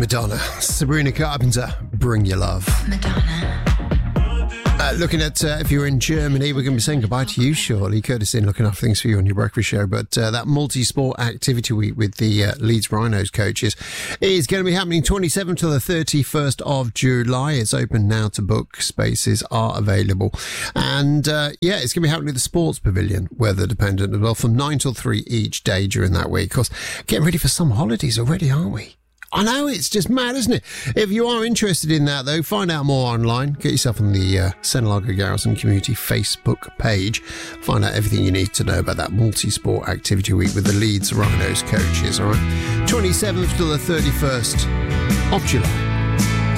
Madonna, Sabrina Carpenter, Bring Your Love. Madonna. Looking at if you're in Germany, we're going to be saying goodbye to you shortly. Curtis in looking after things for you on your breakfast show. But that multi-sport activity week with the Leeds Rhinos coaches is going to be happening 27th to the 31st of July. It's open now to book. Spaces are available. And yeah, it's going to be happening at the Sports Pavilion, weather dependent as well, from 9 till 3 each day during that week. Of course, getting ready for some holidays already, aren't we? I know, it's just mad, isn't it? If you are interested in that, though, find out more online. Get yourself on the Senlago Garrison Community Facebook page. Find out everything you need to know about that multi-sport activity week with the Leeds Rhinos coaches, all right? 27th to the 31st of July.